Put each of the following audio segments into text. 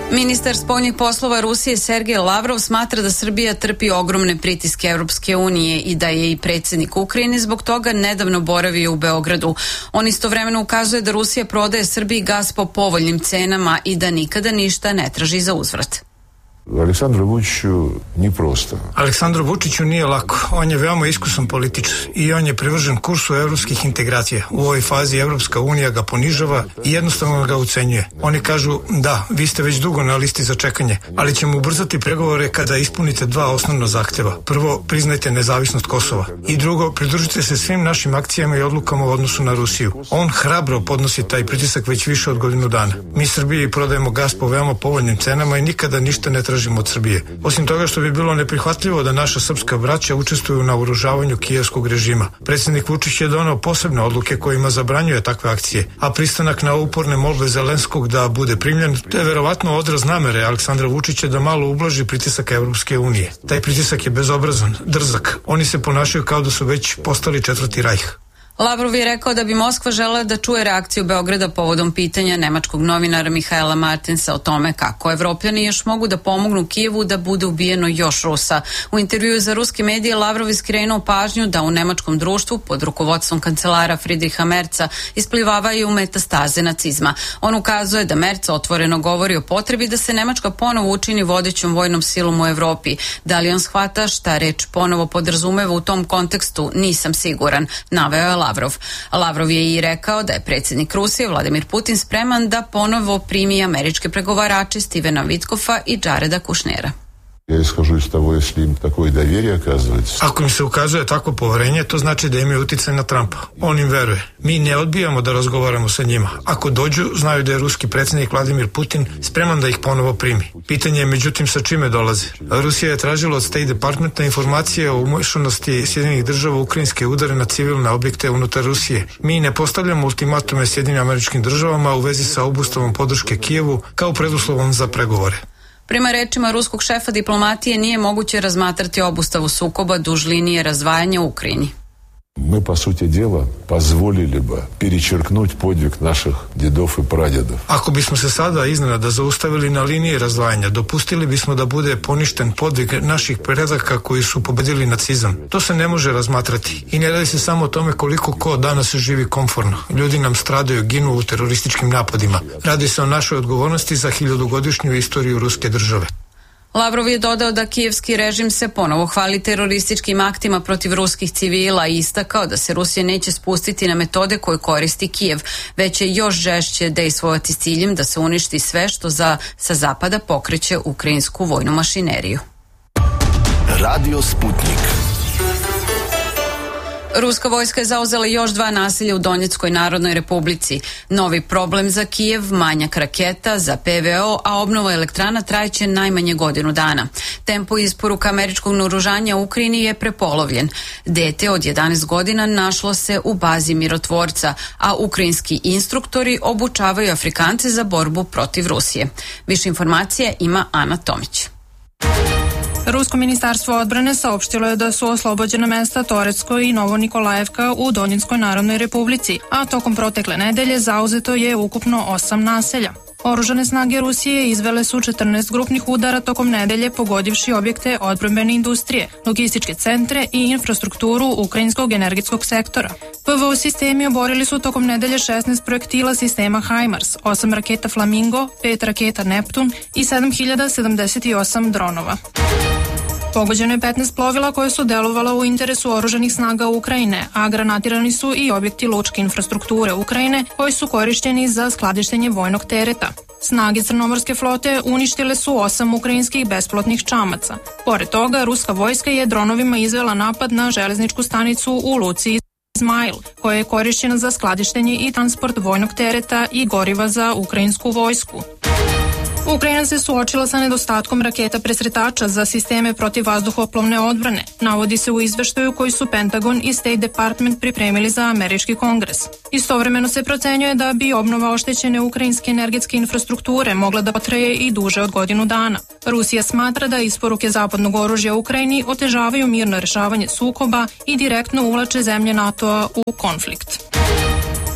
Ministar spoljnih poslova Rusije Sergej Lavrov smatra da Srbija trpi ogromne pritiske Evropske unije i da je i predsjednik Ukrajine zbog toga nedavno boravio u Beogradu. On istovremeno ukazuje da Rusija prodaje Srbiji gas po povoljnim cenama i da nikada ništa ne traži za uzvrat. Aleksandru Vučiću nije prosto. Aleksandru Vučiću nije lako. On je veoma iskusan političar i on je privržen kursu evropskih integracija. U ovoj fazi Evropska unija ga ponižava i jednostavno ga ucenjuje. Oni kažu da, vi ste već dugo na listi za čekanje, ali ćemo ubrzati pregovore kada ispunite dva osnovna zahteva. Prvo, priznajte nezavisnost Kosova i drugo, pridružite se svim našim akcijama i odlukama u odnosu na Rusiju. On hrabro podnosi taj pritisak već više od godinu dana. Mi Srbiji prodajemo gas po veoma povoljnim cenama i nikada ništa ne tražimo od Srbije. Osim toga što bi bilo neprihvatljivo da naša srpska braća učestvuju na uružavanju kijevskog režima. Predsjednik Vučić je doneo posebne odluke kojima zabranjuje takve akcije, a pristanak na uporne molbe Zelenskog da bude primljen, to je verovatno odraz namere Aleksandra Vučića da malo ublaži pritisak Evropske unije. Taj pritisak je bezobrazan, drzak. Oni se ponašaju kao da su već postali četvrti rajh. Lavrov je rekao da bi Moskva želela da čuje reakciju Beograda povodom pitanja nemačkog novinara Mihaela Martinsa o tome kako Evropljani još mogu da pomognu Kijevu da bude ubijeno još Rusa. U intervjuu za ruske medije Lavrov je skrenuo pažnju da u nemačkom društvu pod rukovodstvom kancelara Friedricha Merza isplivavaju metastaze nacizma. On ukazuje da Merz otvoreno govori o potrebi da se Nemačka ponovo učini vodećom vojnom silom u Evropi. Da li on shvata šta reč ponovo podrazumeva u tom kontekstu, nisam siguran, naveo je Lavrov. Lavrov je i rekao da je predsjednik Rusije Vladimir Putin spreman da ponovo primi američke pregovarače Stevena Witkoffa i Jareda Kushnera. Ja ishažu iz toga, если im такое доверие оказывается. Ako im se ukazuje takvo poverenje, to znači da imaju uticaj na Trumpa. On im veruje. Mi ne odbijamo da razgovaramo sa njima. Ako dođu, znaju da je ruski predsjednik Vladimir Putin spreman da ih ponovo primi. Pitanje je međutim sa čime dolaze. Rusija je tražila od State Departmenta informacije o umešanosti Sjedinjenih država u ukrajinske udare na civilne objekte unutar Rusije. Mi ne postavljamo ultimatume Sjedinjenim Američkim Državama u vezi sa obustavom podrške Kijevu kao preduslovom za pregovore. Prema rečima ruskog šefa diplomatije nije moguće razmatrati obustavu sukoba duž linije razdvajanja u Ukrajini. Мы, по сути дела, позволили бы перечеркнуть подвиг наших дедов и прадедов. Ako bismo se sada iznenada zaustavili na liniji razdvajanja, dopustili bismo da bude poništen podvig naših predaka koji su pobedili nacizam. To se ne može razmatrati i ne radi se samo o tome koliko ko danas živi komforno. Ljudi nam stradaju, ginu u terorističkim napadima. Radi se o našoj odgovornosti za 1000-godišnju istoriju ruske države. Lavrov je dodao da kijevski režim se ponovo hvali terorističkim aktima protiv ruskih civila i istakao da se Rusija neće spustiti na metode koje koristi Kijev, već će još žešće dejstvovati s ciljem da se uništi sve što sa zapada pokreće ukrajinsku vojnu mašineriju. Radio Sputnik. Ruska vojska je zauzela još 2 naselja u Donjeckoj narodnoj republici. Novi problem za Kijev, manjak raketa za PVO, a obnova elektrana trajeće najmanje godinu dana. Tempo isporuka američkog naoružanja u Ukrajini je prepolovljen. Dete od 11 godina našlo se u bazi mirotvorca, a ukrajinski instruktori obučavaju Afrikance za borbu protiv Rusije. Više informacija ima Ana Tomić. Rusko ministarstvo odbrane saopštilo je da su oslobođena mesta Toretsko i Novonikolajevka u Donjeckoj narodnoj republici, a tokom protekle nedelje zauzeto je ukupno 8 naselja. Oružane snage Rusije izvele su 14 grupnih udara tokom nedelje, pogodivši objekte odbrambene industrije, logističke centre i infrastrukturu ukrajinskog energetskog sektora. PVO sistemi oborili su tokom nedelje 16 projektila sistema HIMARS, 8 raketa Flamingo, 5 raketa Neptun i 7078 dronova. Pogođeno je 15 plovila koje su delovala u interesu oružanih snaga Ukrajine, a granatirani su i objekti lučke infrastrukture Ukrajine koji su korišteni za skladištenje vojnog tereta. Snage Crnomorske flote uništile su 8 ukrajinskih bespilotnih čamaca. Pored toga, ruska vojska je dronovima izvela napad na železničku stanicu u luci Izmail, koja je korišćena za skladištenje i transport vojnog tereta i goriva za ukrajinsku vojsku. Ukrajina se suočila sa nedostatkom raketa presretača za sisteme protivvazduhoplovne odbrane, navodi se u izveštaju koji su Pentagon i State Department pripremili za američki kongres. Istovremeno se procenjuje da bi obnova oštećene ukrajinske energetske infrastrukture mogla da potraje i duže od godinu dana. Rusija smatra da isporuke zapadnog oružja Ukrajini otežavaju mirno rešavanje sukoba i direktno uvlače zemlje NATO-a u konflikt.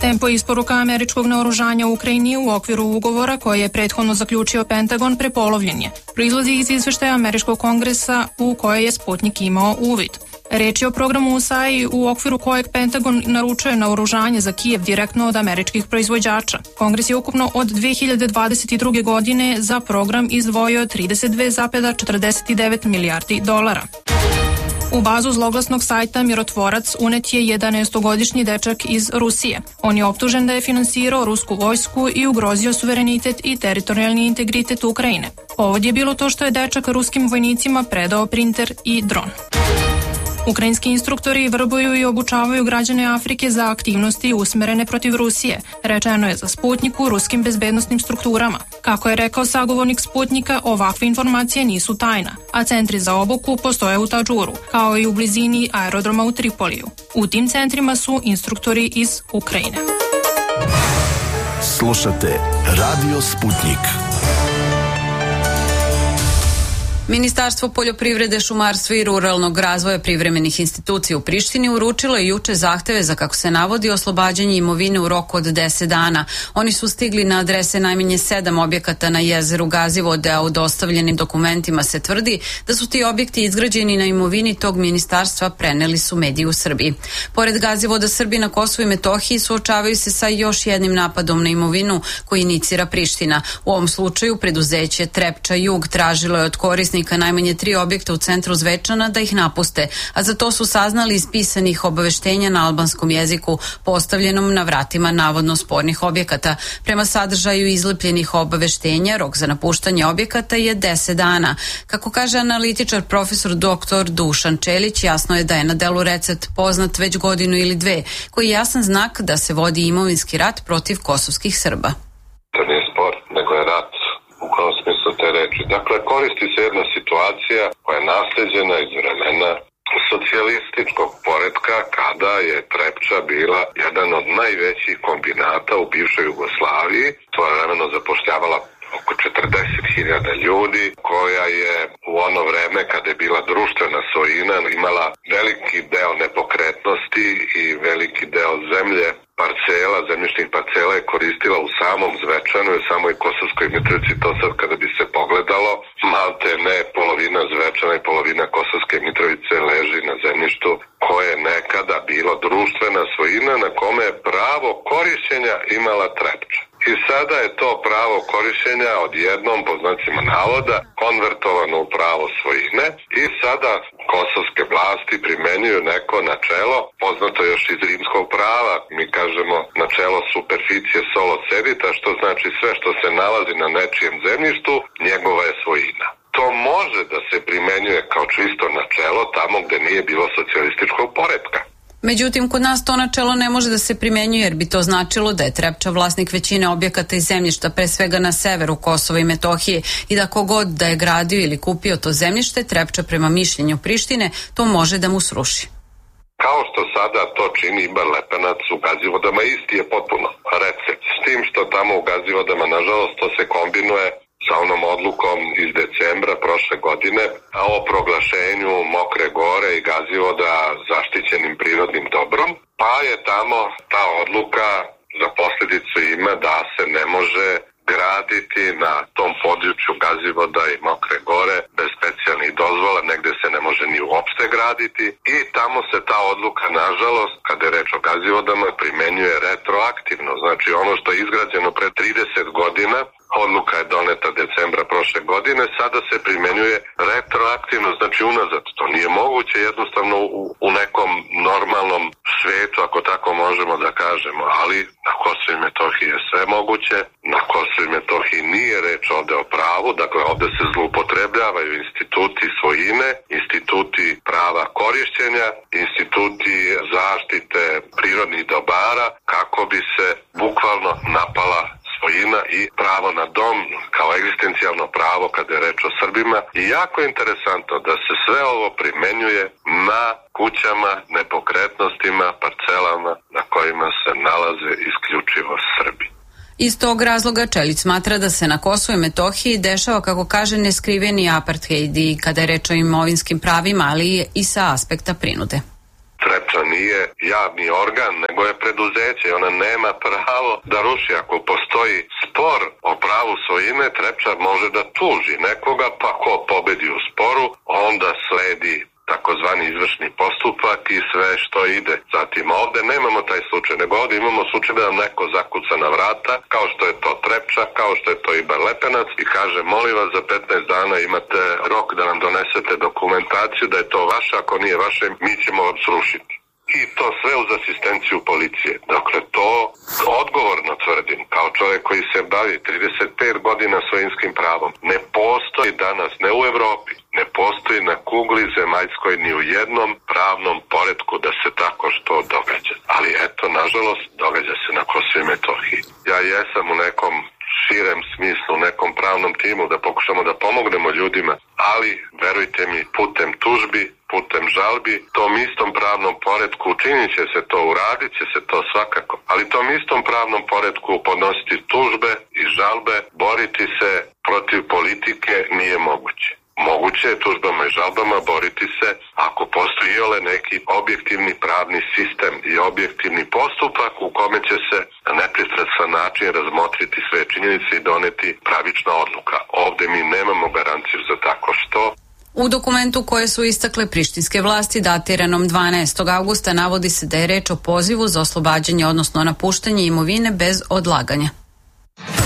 Tempo isporuka američkog naoružanja u Ukrajini u okviru ugovora koje je prethodno zaključio Pentagon prepolovljen je. Proizlazi iz izveštaja američkog kongresa u koje je Sputnik imao uvid. Reč je o programu USAI u okviru kojeg Pentagon naručuje naoružanje za Kijev direktno od američkih proizvođača. Kongres je ukupno od 2022. godine za program izdvojio 32,49 milijardi dolara. U bazu zloglasnog sajta Mirotvorac unet je 11-godišnji dečak iz Rusije. On je optužen da je finansirao rusku vojsku i ugrozio suverenitet i teritorijalni integritet Ukrajine. Povod je bilo to što je dečak ruskim vojnicima predao printer i dron. Ukrajinski instruktori vrbuju i obučavaju građane Afrike za aktivnosti usmerene protiv Rusije, rečeno je za Sputnik u ruskim bezbednostnim strukturama. Kako je rekao sagovornik Sputnika, ovakve informacije nisu tajna, a centri za obuku postoje u Tadžuru, kao i u blizini aerodroma u Tripoliju. U tim centrima su instruktori iz Ukrajine. Slušate Radio Sputnik. Ministarstvo poljoprivrede, šumarstva i ruralnog razvoja privremenih institucija u Prištini uručilo je juče zahteve za, kako se navodi, oslobađanje imovine u roku od 10 dana. Oni su stigli na adrese najmanje 7 objekata na jezeru Gazivode, a u dostavljenim dokumentima se tvrdi da su ti objekti izgrađeni na imovini tog ministarstva, preneli su mediji u Srbiji. Pored Gazivoda, Srbi na Kosovu i Metohiji suočavaju se sa još jednim napadom na imovinu koji inicira Priština. U ovom slučaju preduzeće Trepča Jug tražilo je od korisnika najmanje 3 objekta u centru Zvečana da ih napuste, a za to su saznali iz pisanih obaveštenja na albanskom jeziku postavljenom na vratima navodno spornih objekata. Prema sadržaju izlepljenih obaveštenja, rok za napuštanje objekata je 10 dana. Kako kaže analitičar profesor dr. Dušan Čelić, jasno je da je na delu recept poznat već godinu ili dve, koji je jasan znak da se vodi imovinski rat protiv kosovskih Srba. To nije spor, nego je rat u kom smislu te reči. Dakle, koristi se jedna situacija koja je nasleđena iz vremena socijalističkog poretka, kada je Trepča bila jedan od najvećih kombinata u bivšoj Jugoslaviji. To je vremeno zapošljavala oko 40.000 ljudi, koja je u ono vreme kada je bila društvena svojina imala veliki deo nepokretnosti i veliki deo zemlje, zemljišnih parcela je koristila u samom Zvečanu i samoj Kosovskoj Mitrovici. To sad kada bi se pogledalo, malte ne polovina Zvečana i polovina Kosovske Mitrovice leži na zemljištu koje je nekada bilo društvena svojina na kome je pravo korišćenja imala Trepča. I sada je to pravo korišćenja odjednom, po znacima navoda, konvertovano u pravo svojine i sada kosovske vlasti primenjuju neko načelo, poznato još iz rimskog prava, mi kažemo načelo superficie solo cedita, što znači sve što se nalazi na nečijem zemljištu, njegova je svojina. To može da se primenjuje kao čisto načelo tamo gde nije bilo socijalističkog poretka. Međutim, kod nas to načelo ne može da se primenjuje, jer bi to značilo da je Trepča vlasnik većine objekata i zemljišta, pre svega na severu Kosova i Metohije, i da kogod da je gradio ili kupio to zemljište, Trepča prema mišljenju Prištine to može da mu sruši. Kao što sada to čini Ibar Lepenac u Gazivodama, isti je potpuno recept. S tim što tamo u Gazivodama, nažalost, to se kombinuje sa onom odlukom iz decembra prošle godine o proglašenju Mokre Gore i Gazivoda zaštićenim prirodnim dobrom, pa je tamo ta odluka za posljedicu ima da se ne može graditi na tom području Gazivoda i Mokre Gore bez specijalnih dozvola, negde se ne može ni uopšte graditi i tamo se ta odluka, nažalost, kada je reč o Gazivodama, primenjuje retroaktivno. Znači ono što je izgrađeno pre 30 godina, odluka je doneta decembra prošle godine, sada se primenjuje retroaktivno, znači unazad. To nije moguće jednostavno u nekom normalnom svetu, ako tako možemo da kažemo, ali na Kosovu i Metohiji je sve moguće. Na Kosovu i Metohiji nije reč ovde o pravu, dakle ovde se zloupotrebljavaju instituti svojine, instituti prava korišćenja, instituti zaštite prirodnih dobara, kako bi se bukvalno napala svojina i pravo na dom kao egzistencijalno pravo kada je reč o Srbima. I jako je interesantno da se sve ovo primenjuje na kućama, nepokretnostima, parcelama na kojima se nalaze isključivo Srbi. Iz tog razloga Čelić smatra da se na Kosovu i Metohiji dešava, kako kaže, neskriveni apartheid i kada je reč o imovinskim pravima, ali i sa aspekta prinude. Trepča Trepča nije javni organ, nego je preduzeće. Ona nema pravo da ruši. Ako postoji spor o pravu svojine, Trepča može da tuži nekoga, pa ko pobedi u sporu, onda sledi takozvani izvršni postupak i sve što ide. Zatim ovde nemamo taj slučaj, nego ovde imamo slučaj da nam neko zakuca na vrata, kao što je to Trepča, kao što je to Ibar Lepenac i kaže, molim vas, za 15 dana imate rok da nam donesete dokumentaciju da je to vaše, ako nije vaše, mi ćemo vam srušiti. I to sve uz asistenciju policije. Dakle, to odgovorno tvrdim, kao čovjek koji se bavi 35 godina svojinskim pravom. Ne postoji danas, ne u Evropi, ne postoji na kugli zemaljskoj ni u jednom pravnom poretku da se tako što događa. Ali eto, nažalost, događa se na Kosovu i Metohiji. Ja jesam u nekom širem smislu, nekom pravnom timu da pokušamo da pomognemo ljudima, ali verujte mi, putem tužbi, putem žalbi, tom istom pravnom poretku učinit će se to, uradit će se to svakako, ali tom istom pravnom poretku podnositi tužbe i žalbe, boriti se protiv politike nije moguće. Moguće je tužbama i žalbama boriti se ako postoji neki objektivni pravni sistem i objektivni postupak u kome će se na nepristrasan način razmotriti sve činjenice i doneti pravična odluka. Ovde mi nemamo garanciju za tako što. U dokumentu koje su istakle prištinske vlasti datiranom 12. augusta navodi se da je reč o pozivu za oslobađanje, odnosno napuštanje imovine bez odlaganja.